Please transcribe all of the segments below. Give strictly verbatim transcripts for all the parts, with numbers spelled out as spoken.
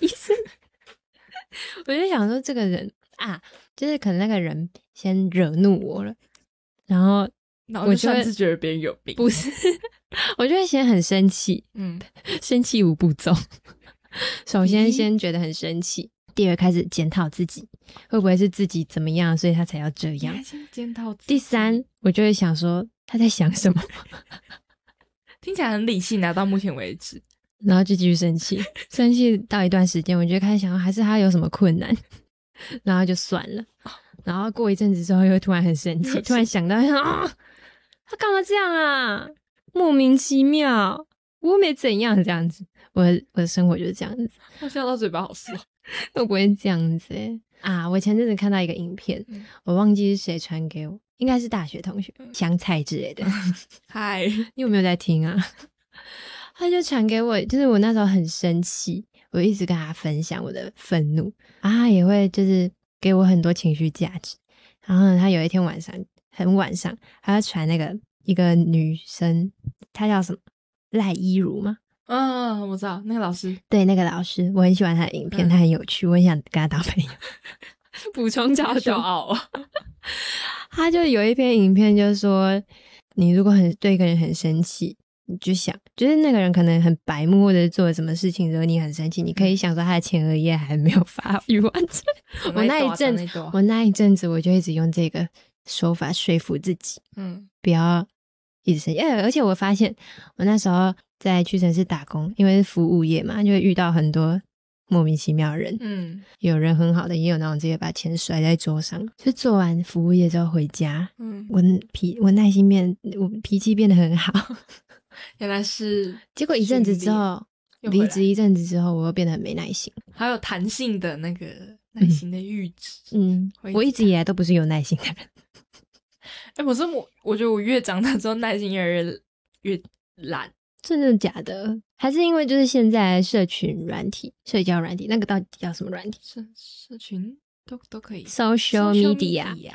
意思？我就想说这个人啊，就是可能那个人先惹怒我了，然后然后就擅自觉得别人有病。 不是，我就会先很生气，嗯，生气五步骤。首先先觉得很生气，第二开始检讨自己，会不会是自己怎么样，所以他才要这样？ 你先检讨自己。 第三，我就会想说他在想什么， 听起来很理性啊，到目前为止。 然后就继续生气，生气到一段时间，我就开始想，还是他有什么困难，然后就算了。然后过一阵子之后，又突然很生气，突然想到啊，他干嘛这样啊？莫名其妙，我没怎样这样子。我的我的生活就是这样子。 我笑到嘴巴好酸。 我不会这样子欸啊！我前阵子看到一个影片，嗯、我忘记是谁传给我，应该是大学同学，香菜之类的。 嗨， 你有没有在听啊？他就传给我，就是我那时候很生气，我一直跟他分享我的愤怒，然后他也会就是给我很多情绪价值。然后呢，他有一天晚上很晚上，他要传那个一个女生，她叫什么赖依如吗？ 嗯，我知道那个老师， 对，那个老师，我很喜欢他的影片，嗯、他很有趣，我很想跟他当朋友。补充角度， 骄傲。 他就有一篇影片，就是说，你如果很对一个人很生气，你就想，就是那个人可能很白目，或者做了什么事情惹你很生气，你可以想说他的前额叶还没有发育完成。我那一阵子，我那一阵子，我就一直用这个手法说服自己，嗯，不要一直生气。而且我发现，我那时候在屈臣氏打工，因为是服务业嘛，就会遇到很多莫名其妙的人，嗯，有人很好的，也有那种直接把钱甩在桌上。就做完服务业之后回家，嗯，我脾我耐心变，我脾气变得很好。 原来是， 结果一阵子之后，离职一阵子之后，我又变得很没耐心， 还有弹性的那个耐心的阈值。 嗯，我一直以来都不是有耐心的人。 哎、欸，我是我，我觉得我越长大之后耐心越来越越懒。 真的假的？还是因为就是现在社群软体、社交软体，那个到底叫什么软体？ 社社群都都可以 ，social media，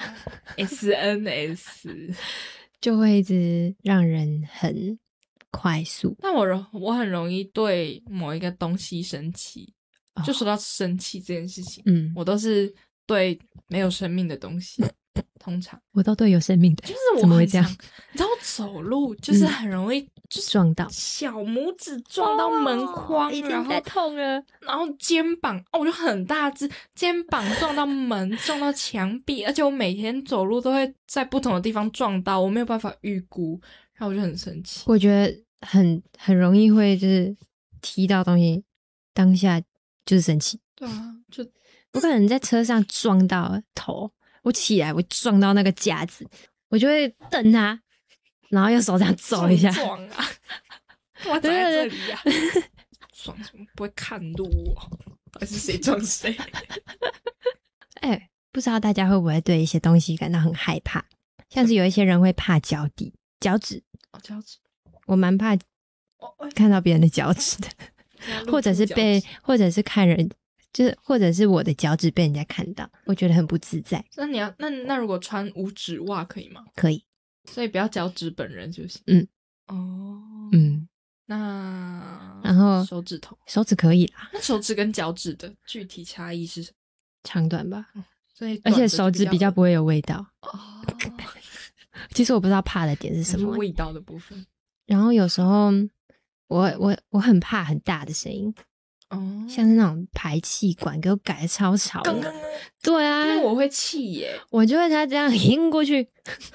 S N S 就会一直让人很快速。 但我容我很容易对某一个东西生气，就说到生气这件事情，嗯，我都是对没有生命的东西。通常我都对有生命的， 就是我怎么会这样？ 你知道我走路就是很容易就是撞到小拇指撞到门框， 一定在痛了。 然后肩膀哦，我就很大只，肩膀撞到门，撞到墙壁，而且我每天走路都会在不同的地方撞到，我没有办法预估，然后我就很生气。 我觉得很很容易会就是踢到东西，当下就是生气。 对啊，就我可能在车上撞到头。我起来，我撞到那个架子，我就会瞪他，然后用手这样走一下。 撞啊！干嘛站在这里呀、啊？撞什么？不会看路哦？到底是谁撞谁？ 哎、欸，不知道大家会不会对一些东西感到很害怕？像是有一些人会怕脚底、脚趾。 哦，脚趾， 我蛮怕看到别人的脚趾的，或者是被，或者是看人。就是或者是我的脚趾被人家看到，我觉得很不自在。 那你要那那如果穿五指袜可以吗？ 可以， 所以不要脚趾本人就行。 嗯， 哦， 嗯， 那然后手指头， 手指可以啦。 那手指跟脚趾的具体差异是什么？ 长短吧。 嗯、所以而且手指比较不会有味道。 哦， 其实我不知道怕的点是什么、欸， 是味道的部分。 然后有时候我我我很怕很大的声音。哦，像是那种排气管给我改的超吵的，对啊， 因为我会气耶， 我就会他这样晕过去，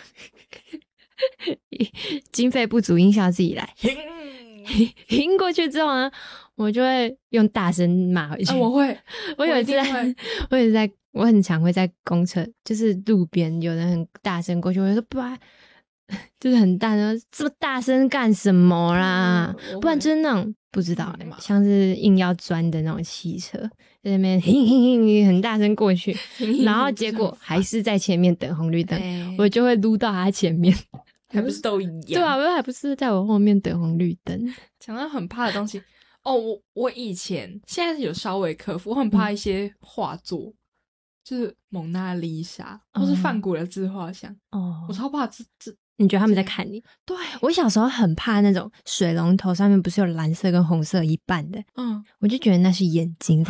经费不足，音效自己来，晕过去之后呢，我就会用大声骂回去。 啊、我会， 我有一次在，我也是在，我很常会在公车，就是路边有人很大声过去，我就说不然。就是很大声，这么大声干什么啦？嗯、不然就是那种不知道、欸嗯，像是硬要钻的那种汽车，在那边嘿嘿嘿很大声过去，然后结果还是在前面等红绿灯，我就会撸到他前面， 还不是都一样？ 对啊，我还不是在我后面等红绿灯。 讲到很怕的东西哦，我我以前现在有稍微克服，我很怕一些画作。嗯，就是蒙娜丽莎或是梵谷的自画像哦，我超怕这这。 你觉得他们在看你？ 对， 我小时候很怕那种水龙头上面不是有蓝色跟红色一半的，嗯，我就觉得那是眼睛